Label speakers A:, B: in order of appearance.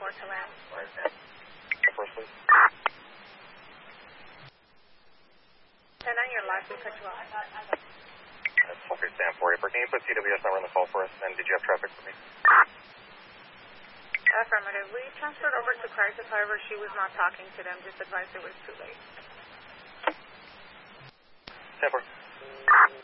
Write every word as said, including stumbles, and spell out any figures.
A: four to land.
B: First, please.
A: ten nine, your live, we cut you off.
B: That's four three stand for you. Can you put C W S number in the call for us? And did you have traffic for me?
A: Affirmative. We transferred over to crisis, however, she was not talking to them, just advised it was too late.
B: ten four.